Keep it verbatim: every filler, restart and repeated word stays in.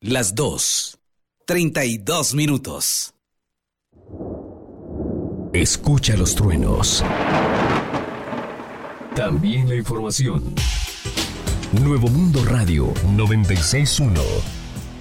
Las dos, treinta y dos minutos. Escucha los truenos. También la información. Nuevo Mundo Radio noventa y seis punto uno.